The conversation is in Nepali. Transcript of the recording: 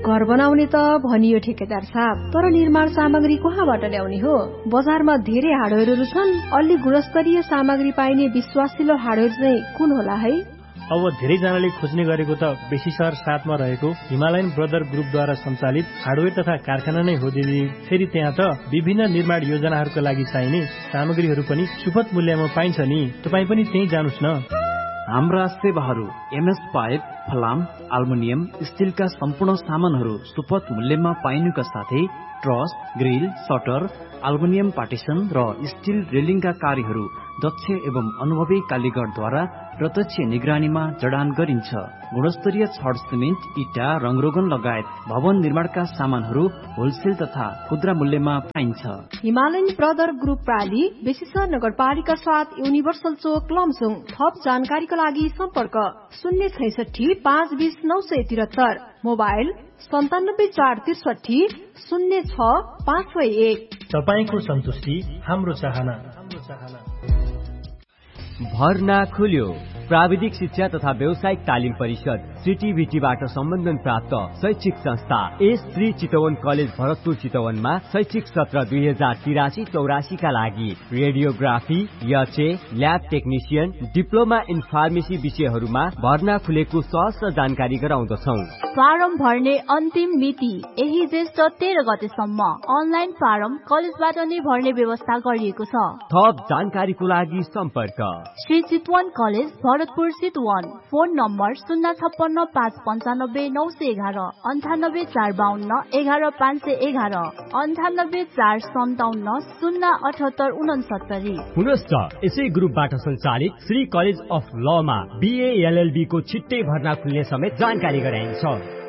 घर बनाउने त भनियो ठेकेदार साहब, तर निर्माण सामग्री कहाँबाट ल्याउने हो? बजारमा धेरै हार्डवेयरहरू छन्, अलि गुणस्तरीय सामग्री पाइने विश्वासिलो हार्डवेयर चाहिँ कुन होला है? अब धेरैजनाले खोज्ने गरेको त बेसी शहर 7 मा रहेको हिमालयन ब्रदर ग्रुपद्वारा सञ्चालित हार्डवेयर तथा कारखाना नै हो दिदी। फेरि त्यहाँ त विभिन्न निर्माण योजनाहरूका लागि चाहिने सामग्रीहरू पनि सुपथ मूल्यमा पाइन्छ नि। तपाई पनि त्यही जानुस् न। हाम्रा सेवाहरू एमएस पाइप, फलाम, एल्युमिनियम, स्टिलका सम्पूर्ण सामानहरू सुपथ मूल्यमा पाइनुका साथै truss, grill, shutter, aluminium partition र स्टिल रेलिङका कार्यहरू दक्ष एवं अनुभवी कालीगरद्वारा प्रत्यक्ष निगरानीमा जडान गरिन्छ। गुणस्तरीय छड, सिमेन्ट, इटा, रङरोगन लगायत भवन निर्माणका सामानहरू होलसेल तथा खुद्रा मूल्यमा पाइन्छ। हिमालयन ब्रदर ग्रुप प्राली, बेसीसर नगरपालिका 7, युनिभर्सल चोक, लमजुङ। थप जानकारीका लागि सम्पर्क 066 520 973, मोबाइल 97 463 06 561। तपाईको सन्तुष्टि हाम्रो चाहना। भर्ना खुल्यो। प्राविधिक शिक्षा तथा व्यावसायिक तालिम परिषद सीटीभीटीबाट सम्बन्धन प्राप्त शैक्षिक संस्था एस श्री चितवन कलेज भरतपुर चितवनमा शैक्षिक सत्र 2083-84 का लागि radiography, HA, lab technician, diploma in pharmacy विषयहरूमा भर्ना खुलेको सहज जानकारी गराउँदछौ। फारम भर्ने अन्तिम मिति यही ज्येष्ठ 13 गतेसम्म। अनलाइन फारम कलेजबाट नै भर्ने व्यवस्था गरिएको छ। थप जानकारीको लागि सम्पर्क Shri Chitwan college Bharatpur Chitwan. Phone number 056 595 911, 98 452 11 511, 98 457 078 69। पुनश्च यसै ग्रुपबाट सञ्चालित Shri college of Lama BA LLB को छिट्टै भर्ना खुल्ने समेत जानकारी गराइन्छ।